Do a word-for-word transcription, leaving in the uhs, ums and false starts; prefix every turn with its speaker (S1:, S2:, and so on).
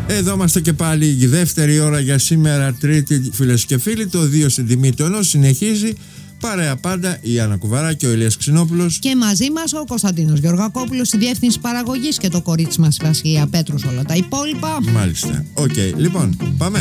S1: Εδώ είμαστε και πάλι η δεύτερη ώρα για σήμερα, Τρίτη, φίλες και φίλοι. Το δύο στην τιμή του ενός συνεχίζει. Παρέα πάντα η Άννα Κουβαράκη, ο Ηλίας Ξινόπουλος.
S2: Και μαζί μας ο Κωνσταντίνος Γεωργακόπουλος στη διεύθυνση παραγωγής και το κορίτσι μας η Βασιλεία Πέτρους, όλα τα υπόλοιπα.
S1: Μάλιστα. Οκ, okay. Λοιπόν, πάμε.